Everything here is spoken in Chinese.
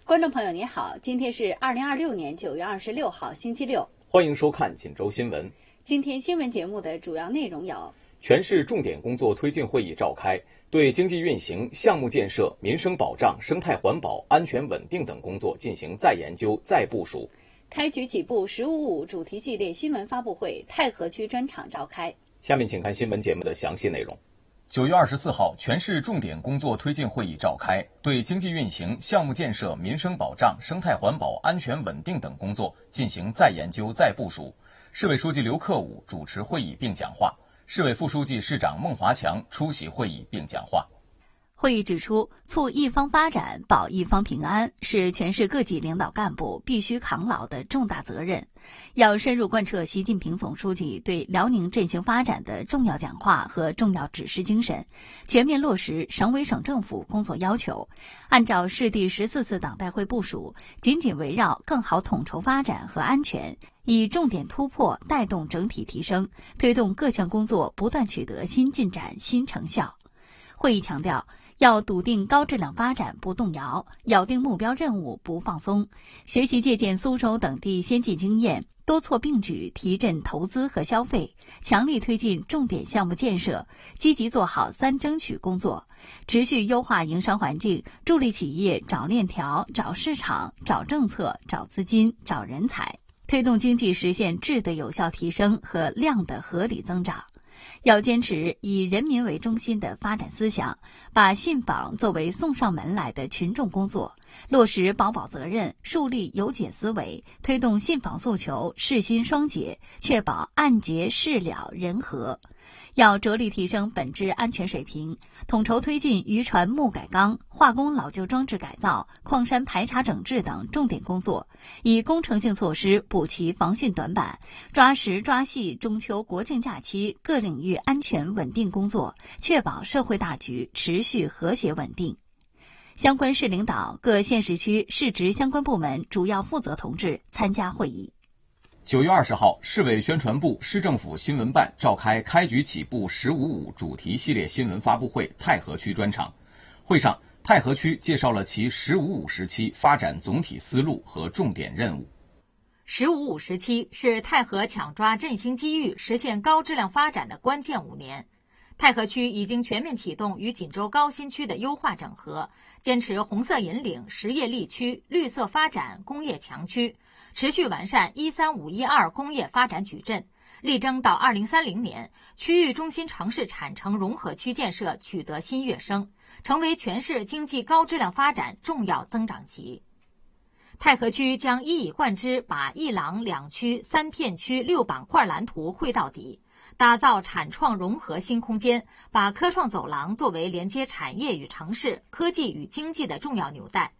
观众朋友您好，今天是2026年9月26号星期六， 欢迎收看锦州新闻。 今天新闻节目的主要内容有： 全市重点工作推进会议召开，对经济运行、项目建设、民生保障、生态环保、安全稳定等工作进行再研究、再部署。 开局起步“1055”主题系列新闻发布会太和区专场召开。 下面请看新闻节目的详细内容。9月24号，全市重点工作推进会议召开，对经济运行、项目建设、民生保障、生态环保、安全稳定等工作进行再研究、再部署。市委书记刘克武主持会议并讲话，市委副书记、市长孟华强出席会议并讲话。 会议指出，促一方发展、保一方平安是全市各级领导干部必须扛牢的重大责任，要深入贯彻习近平总书记对辽宁振兴发展的重要讲话和重要指示精神，全面落实省委省政府工作要求，按照市第14次党代会部署，紧紧围绕更好统筹发展和安全，以重点突破带动整体提升，推动各项工作不断取得新进展、新成效。会议强调，要笃定高质量发展不动摇，咬定目标任务不放松，学习借鉴苏州等地先进经验，多措并举提振投资和消费，强力推进重点项目建设，积极做好3争取工作，持续优化营商环境，助力企业找链条、找市场、找政策、找资金、找人才，推动经济实现质的有效提升和量的合理增长。要坚持以人民为中心的发展思想，把信访作为送上门来的群众工作，落实保保责任，树立有解思维，推动信访诉求事心双解，确保案结事了人和。要着力提升本质安全水平，统筹推进渔船木改钢、化工老旧装置改造、矿山排查整治等重点工作，以工程性措施补齐防汛短板，抓实抓细中秋国庆假期各领域安全稳定工作，确保社会大局持续和谐稳定。相关市领导、各县市区市直相关部门主要负责同志参加会议。 9月20号，市委宣传部、市政府新闻办召开开局起步“1055”主题系列新闻发布会太和区专场。会上，太和区介绍了其“1055”时期发展总体思路和重点任务。 “1055”时期是太和抢抓振兴机遇、实现高质量发展的关键5年。太和区已经全面启动与锦州高新区的优化整合，坚持红色引领、实业力区、绿色发展、工业强区，持续完善“13512”工业发展矩阵，力争到2030年，区域中心城市产城融合区建设取得新跃升，成为全市经济高质量发展重要增长极。太和区将一以贯之把1廊2区3片区6板块蓝图绘到底，打造产创融合新空间，把科创走廊作为连接产业与城市、科技与经济的重要纽带，